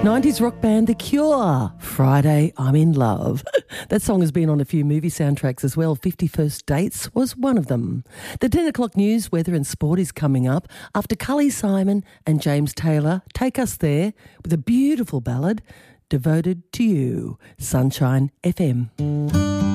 90s rock band The Cure, Friday I'm in Love. That song has been on a few movie soundtracks as well. 51st Dates was one of them. The 10 o'clock news, weather and sport is coming up after Cully Simon and James Taylor take us there with a beautiful ballad devoted to you. Sunshine FM.